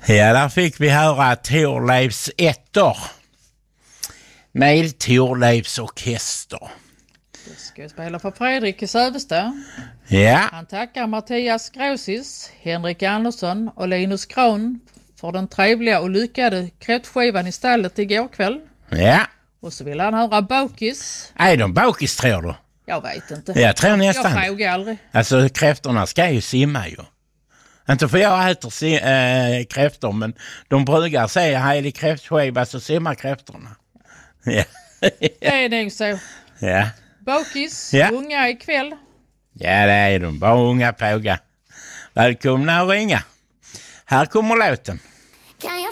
Ja, där fick vi höra Thorleifs ettor. Med Thorleifs orkester. Då ska jag spela för Fredrik i Sövesta. Ja. Han tackar Mattias Grosis, Henrik Andersson och Linus Kron för den trevliga och lyckade kräftskivan i stallet igår kväll. Ja. Och så vill han höra Bokis. Är de bakis, tror du? Jag vet inte. Jag tror nästan. Jag frågar aldrig. Alltså kräftorna ska ju simma ju. Inte för jag äter kräftor, men de brukar säga här är det kräftskiva så simmar kräftorna. Ja. Det är nog så. Ja. Bokis, Ja. unga ikväll. Ja, det är de. Bara unga påga. Välkomna att ringa. Här kommer låten. Kan jag